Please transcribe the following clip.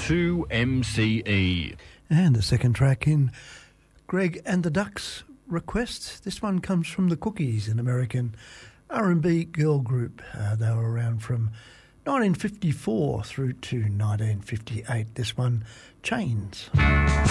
2MCE. And the second track in Greg and the Ducks request. This one comes from the Cookies, an American R&B girl group. They were around from 1954 through to 1958. This one, Chains.